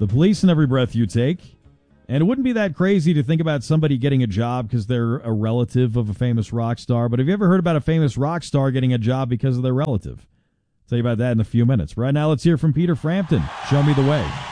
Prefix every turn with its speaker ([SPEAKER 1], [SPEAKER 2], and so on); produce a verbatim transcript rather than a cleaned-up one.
[SPEAKER 1] The police in every breath you take. And it wouldn't be that crazy to think about somebody getting a job because they're a relative of a famous rock star. But have you ever heard about a famous rock star getting a job because of their relative? I'll tell you about that in a few minutes. Right now, let's hear from Peter Frampton. Show me the way.